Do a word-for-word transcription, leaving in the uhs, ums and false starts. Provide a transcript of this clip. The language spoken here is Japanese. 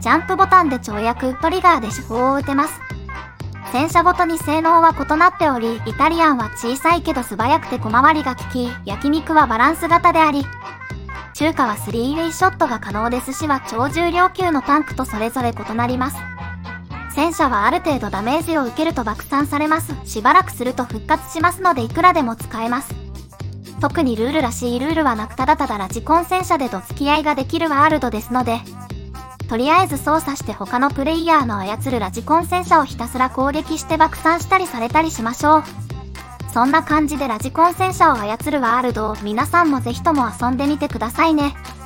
ジャンプボタンで跳躍、トリガーで主砲を撃てます。戦車ごとに性能は異なっており、イタリアンは小さいけど素早くて小回りが利き、焼肉はバランス型であり、中華はスリーウェイショットが可能ですしは超重量級のタンクとそれぞれ異なります。戦車はある程度ダメージを受けると爆散されます。しばらくすると復活しますのでいくらでも使えます。特にルールらしいルールはなく、ただただラジコン戦車でと付き合いができるワールドですので、とりあえず操作して他のプレイヤーの操るラジコン戦車をひたすら攻撃して爆散したりされたりしましょう。そんな感じでラジコン戦車を操るワールドを皆さんもぜひとも遊んでみてくださいね。